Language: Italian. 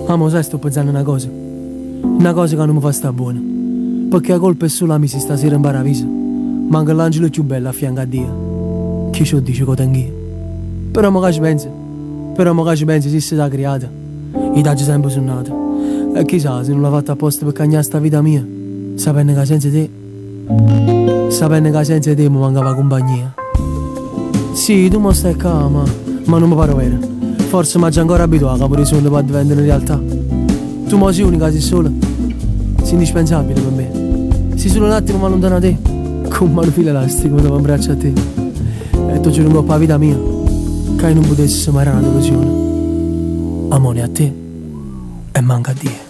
Amo, sai, sto pensando una cosa che non mi fa sta buona, perché la colpa è solo a me se stasera in paradiso manca l'angelo più bello a fianco a Dio, che ci dice che tengo io. Però mo che ci pensi, se si è creata i taggi sempre sono nati, e chissà se non l'ha fatta apposta per cagnare sta vita mia, sapendo che senza te mi mancava compagnia. Sì, tu mi stai calma, ma non mi pare vero. Forse mi ha già ancora abituato a capo di sonno per diventare realtà. Tu mo sei unica, sei sola, sei indispensabile per me. Sei solo un attimo ma lontana da te, con mano filo elastico mi devo abbracciare a te. E tu giuro per la vita mia che non potessi mai una delusione. Amore a te e manca a Dio.